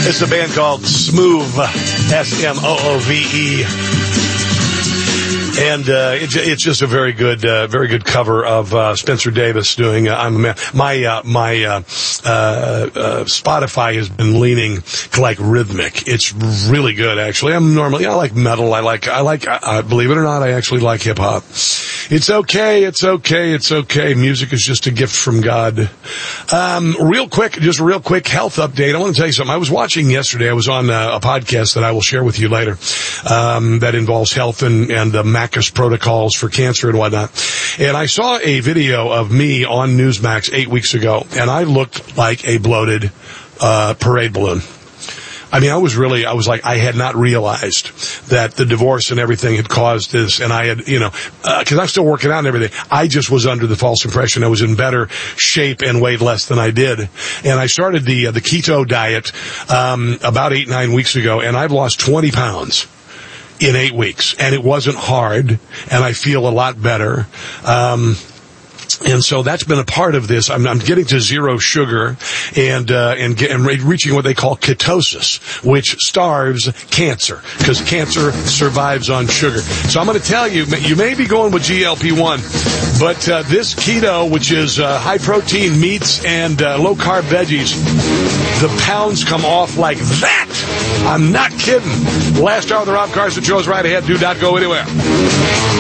It's a band called Smoove, S-M-O-O-V-E. And it's just a very good cover of Spencer Davis doing "I'm a Man." My Spotify has been leaning to like rhythmic. It's really good, actually. I like metal. I like believe it or not, I actually like hip hop. It's okay. Music is just a gift from God. Real quick health update. I want to tell you something. I was watching yesterday. I was on a podcast that I will share with you later that involves health and the MACUS protocols for cancer and whatnot. And I saw a video of me on Newsmax 8 weeks ago, and I looked like a bloated parade balloon. I mean, I was like, I had not realized that the divorce and everything had caused this, and I had, because I'm still working out and everything, I just was under the false impression I was in better shape and weighed less than I did. And I started the keto diet about 8-9 weeks ago, and I've lost 20 pounds in 8 weeks, and it wasn't hard, and I feel a lot better. And so that's been a part of this. I'm getting to zero sugar and reaching what they call ketosis, which starves cancer, because cancer survives on sugar. So I'm going to tell you, you may be going with GLP-1, but this keto, which is high protein meats and low carb veggies, the pounds come off like that. I'm not kidding. Last hour of the Rob Carson Show is right ahead. Do not go anywhere.